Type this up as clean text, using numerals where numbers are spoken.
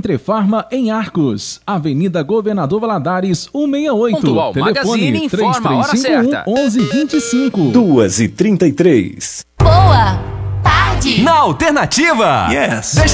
Nutrefarma em Arcos, Avenida Governador Valadares, 168. Pontual Magazine informa a hora certa. 11h25. 2h33. Boa tarde. Na Alternativa. Yes. Deixa